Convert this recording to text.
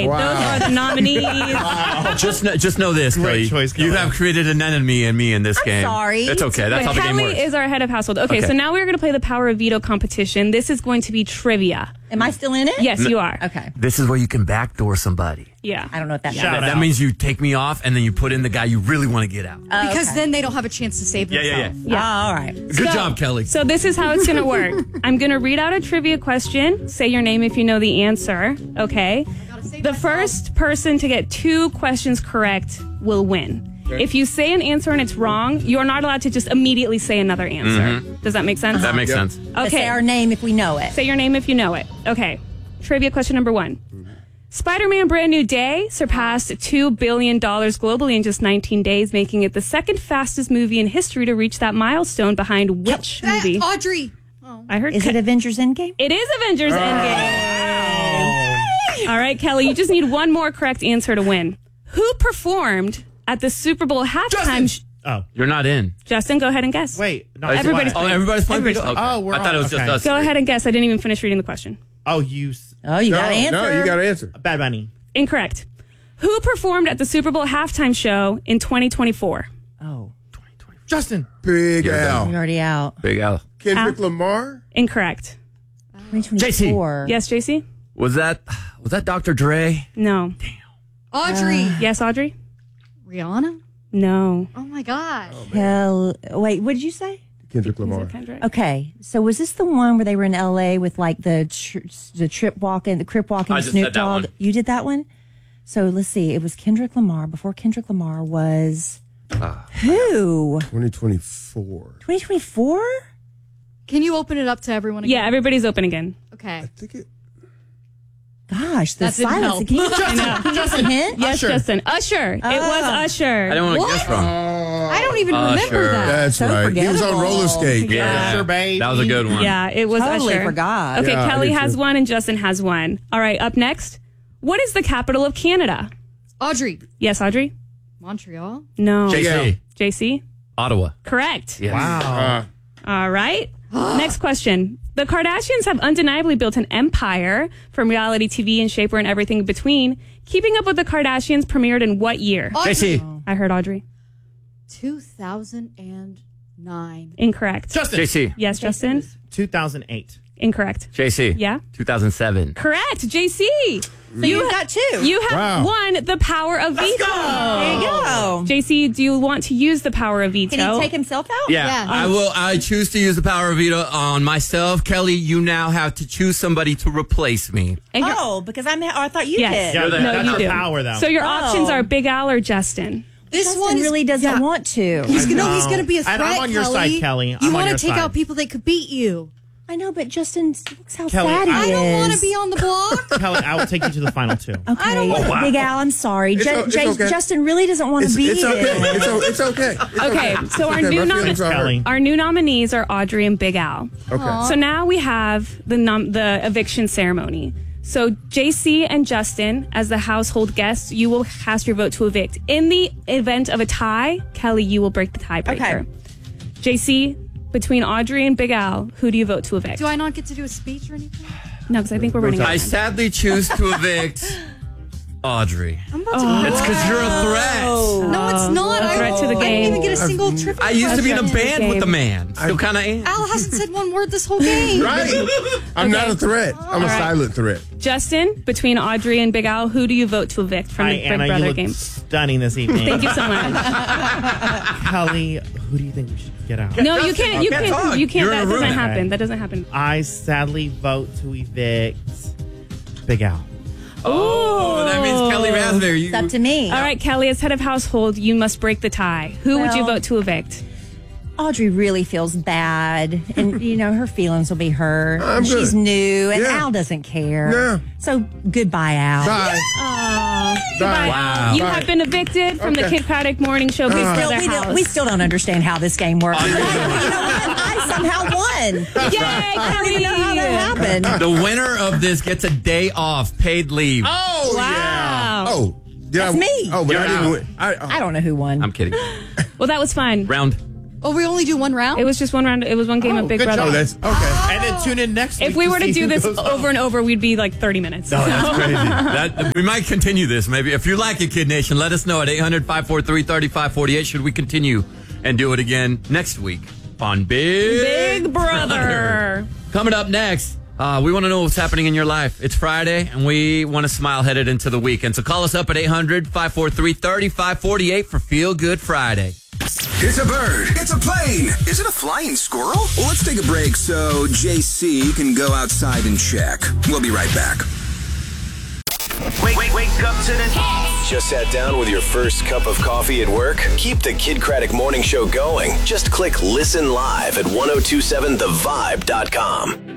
right. Wow. Those are the nominees. Just know this, Great Kelly. choice, Kelly. You have created an enemy in me in this game. sorry. It's okay. That's how the game Kelly works. is our head of household. Okay, so now we're going to play the Power of Veto competition. This is going to be trivia. Am I still in it? Yes, you are. Okay. This is where you can backdoor somebody. Yeah. I don't know what that means. Shout That out. means you take me off and then you put in the guy you really want to get out. Because then they don't have a chance to save themselves. Yeah. All right. Good job, Kelly. So this is how it's going to work. I'm going to read out a trivia question. Say your name if you know the answer. Okay. The first person to get 2 questions correct will win. If you say an answer and it's wrong, you're not allowed to just immediately say another answer. Does that make sense? That makes sense. But Okay. say our name if we know it. Say your name if you know it. Okay. Trivia question number 1. Spider-Man Brand New Day surpassed $2 billion globally in just 19 days, making it the second fastest movie in history to reach that milestone behind which movie? Audrey. I heard Is it Avengers Endgame? It is Avengers Endgame. All right, Kelly, you just need one more correct answer to win. Who performed at the Super Bowl halftime? Oh, You're not in. Justin, go ahead and guess. wait. No, Everybody's what? Oh, everybody's playing. Everybody's Okay. playing. Oh, we're I thought it was on. just Okay. us. Go ahead and guess. I didn't even finish reading the question. Oh, You got to No, answer. no, you got to answer. Bad Bunny. Incorrect. Who performed at the Super Bowl halftime show in 2024? Oh, Justin. Big Al. you're already out. Big Al. Kendrick Lamar. Incorrect. 2024. Yes, JC? Was that Dr. Dre? No. Audrey. Yes, Audrey? Rihanna. No. Oh my gosh. Wait, what did you say? Kendrick Lamar. Kendrick. Okay, so was this the one where they were in L.A. with like the crip walking, I just Snoop said that Dogg? one. You did that one. So let's see. It was Kendrick Lamar. Before Kendrick Lamar was who? 2024. 2024. Can you open it up to everyone again? Yeah, everybody's open again. Okay. I think it. Gosh, the That didn't silence. help. Can you give us a hint? Yes, Usher. Justin. Usher. It was Usher. I didn't want to guess wrong. I don't even remember sure. that. That's So right. He was on forgettable. roller skates. Yeah, Usher, baby. that was a good one. Yeah, it was Totally Usher. forgot. Okay, Yeah, I Kelly did has too. one and Justin has one. All right, up next. What is the capital of Canada? Audrey. Yes, Audrey? Montreal. No. JC. JC? Ottawa. Correct. Yes. Wow. All right. Next question. The Kardashians have undeniably built an empire from reality TV and Shaper and everything in between. Keeping Up with the Kardashians premiered in what year? JC. I heard Audrey. 2009. Incorrect. Justin. JC. Yes, Justin? 2008. Incorrect. JC. Yeah? 2007. Correct. JC. So you got 2. You have Wow. won the power of veto. there you go. JC, do you want to use the power of veto? Can he take himself out? Yeah. I will. I choose to use the power of veto on myself. Kelly, you now have to choose somebody to replace me. And your- Oh, because I thought you Yes. did. Yeah, the- no, that's you our do. power, though. So your options Oh. are Big Al or Justin. This Justin one is, really doesn't want to. He's I gonna. He's know. gonna be a And threat. I'm on your Kelly. side, Kelly. You I'm on want your to take side. out people that could beat you. I know, but Justin, looks how Kelly, sad he I is. don't want to be on the block. Kelly, I will take you to the final 2. Okay, Big Al, I'm sorry. It's okay. Justin really doesn't want to be It's okay. here. It's okay. It's Okay, so our okay. new My feelings are hurt. Kelly. Our new nominees are Audrey and Big Al. Okay. So now we have the eviction ceremony. So JC and Justin, as the household guests, you will cast your vote to evict. In the event of a tie, Kelly, you will break the tiebreaker. Okay. JC, between Audrey and Big Al, who do you vote to evict? Do I not get to do a speech or anything? No, because I think we're running out I of time. sadly choose to evict Audrey. I'm about to. It's because you're a threat. No, it's not. A threat to the I game. didn't even get a single trivia. I used to be in a That's right. band with a man. Still kind of am. Al hasn't said one word this whole game. Right? I'm not a threat. I'm a right. silent threat. Justin, between Audrey and Big Al, who do you vote to evict from Hi, the Big Anna. You Brother look game? stunning this evening. Thank you so much. Kelly, who do you think we should get out? No, you can't. You can't can't. talk. You can't. You're in That a room. doesn't happen. Okay. That doesn't happen. I sadly vote to evict Big Al. Oh, that means Kelly Raspberry. It's up to me. All right, Kelly, as head of household, you must break the tie. Who would you Well- vote to evict? Audrey really feels bad, and her feelings will be hurt. I'm She's good. new, and Yeah. Al doesn't care. Yeah. So goodbye, Al. Bye. Bye. Wow. You Bye. have been evicted from the Okay. Kid Paddock Morning Show Big Brother House. We still don't understand how this game works. You know what? I somehow won. Yay, I don't even know how that happened. The winner of this gets a day off, paid leave. Oh, Wow. yeah. Oh, did That's I, me. Oh, but You're I didn't out. win. I don't know who won. I'm kidding. Well, that was fun. Round. Oh, we only do one round? It was just one round. It was one game of Big good Brother. Oh, that's okay. And then tune in next week. If we were to see do who this goes on. over and over, we'd be like 30 minutes. Oh, that's crazy. We might continue this, maybe. If you like it, Kid Nation, let us know at 800-543-3548. Should we continue and do it again next week on Big Brother. Coming up next, we want to know what's happening in your life. It's Friday, and we want to smile headed into the weekend. So call us up at 800-543-3548 for Feel Good Friday. It's a bird. It's a plane. Is it a flying squirrel? Well, let's take a break so JC can go outside and check. We'll be right back. Wake up to the Just sat down with your first cup of coffee at work? Keep the Kid Craddock Morning Show going. Just click Listen Live at 1027thevibe.com.